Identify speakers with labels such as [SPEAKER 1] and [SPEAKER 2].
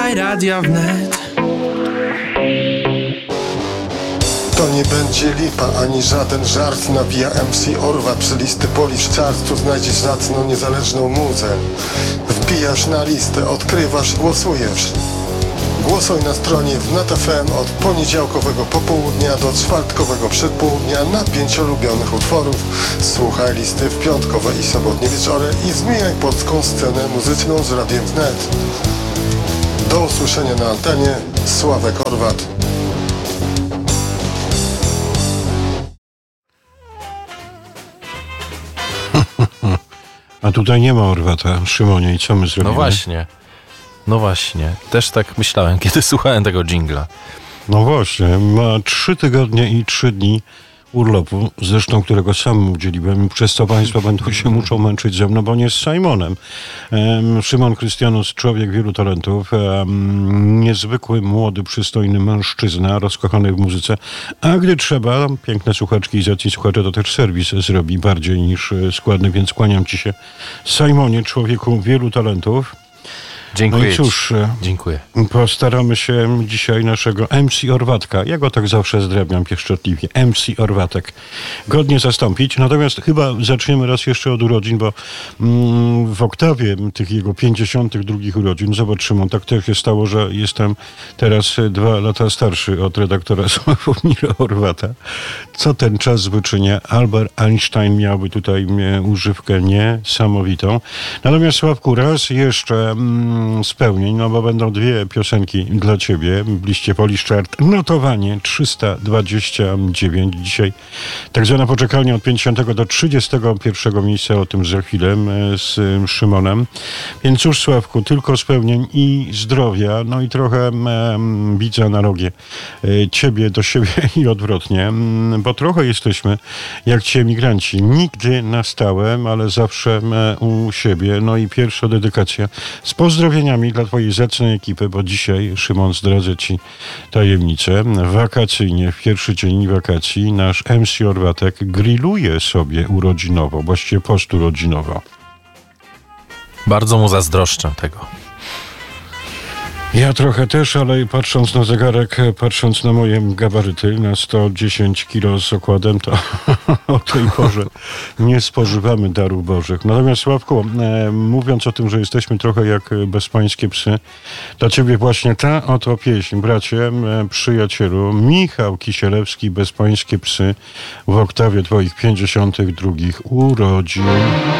[SPEAKER 1] Słuchaj Radia Wnet.
[SPEAKER 2] To nie będzie lipa, ani żaden żart. Nawija MC Orwa przy listy Polish Chart. Tu znajdziesz zacną, niezależną muzę. Wbijasz na listę, odkrywasz, głosujesz. Głosuj na stronie Wnet FM od poniedziałkowego popołudnia do czwartkowego przedpołudnia na 5 ulubionych utworów. Słuchaj listy w piątkowe i sobotnie wieczory i zmieniaj polską scenę muzyczną z Radiem Wnet. Do usłyszenia na antenie. Sławek Orwat.
[SPEAKER 3] A tutaj nie ma Orwata, Szymonie, i co my zrobimy?
[SPEAKER 4] No właśnie. Też tak myślałem, kiedy słuchałem tego dżingla.
[SPEAKER 3] No właśnie, ma 3 tygodnie i 3 dni urlopu, zresztą którego sam mu udzieliłem i przez to państwo będą się muszą męczyć ze mną, bo nie z Simonem. Szymon Krystianus, człowiek wielu talentów, niezwykły, młody, przystojny mężczyzna, rozkochany w muzyce, a gdy trzeba, piękne słuchaczki i zacni słuchacze, to też serwis zrobi bardziej niż składny, więc kłaniam ci się, Simonie, człowieku wielu talentów.
[SPEAKER 4] Dziękuję.
[SPEAKER 3] No i cóż,
[SPEAKER 4] dziękuję.
[SPEAKER 3] Postaramy się dzisiaj naszego MC Orwatka, ja go tak zawsze zdrabniam pieszczotliwie, MC Orwatek, godnie zastąpić. Natomiast chyba zaczniemy raz jeszcze od urodzin, bo w oktawie tych jego 52 urodzin, zobaczymy, tak też się stało, że jestem teraz 2 lata starszy od redaktora Sławomira Orwata. Co ten czas wyczynia? Albert Einstein miałby tutaj używkę niesamowitą. Natomiast Sławku, raz jeszcze spełnień, no bo będą 2 piosenki dla ciebie w liście Polish Chart. Notowanie 329. Dzisiaj tak zwana poczekalnia od 50 do 31 miejsca, o tym za chwilę z Szymonem. Więc cóż, Sławku, tylko spełnień i zdrowia, no i trochę widza na rogie. Ciebie do siebie i odwrotnie, bo trochę jesteśmy jak ci emigranci. Nigdy na stałe, ale zawsze u siebie. No i pierwsza dedykacja z pozdrowieniami dla twojej zacnej ekipy, bo dzisiaj, Szymon, zdradzę ci tajemnicę. Wakacyjnie, w pierwszy dzień wakacji, nasz MC Orwatek grilluje sobie urodzinowo, właściwie posturodzinowo.
[SPEAKER 4] Bardzo mu zazdroszczę tego.
[SPEAKER 3] Ja trochę też, ale patrząc na zegarek, patrząc na moje gabaryty, na 110 kilo z okładem, to o tej porze nie spożywamy darów bożych. Natomiast, Sławku, mówiąc o tym, że jesteśmy trochę jak bezpańskie psy, dla ciebie właśnie ta oto pieśń, bracie, przyjacielu, Michał Kisielewski, Bezpańskie psy, w oktawie twoich 52 urodzin.